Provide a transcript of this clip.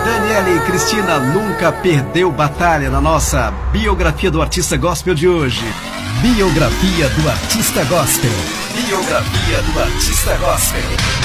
Daniele Cristina nunca perdeu batalha na nossa biografia do artista gospel de hoje. Biografia do artista gospel. Biografia do artista gospel.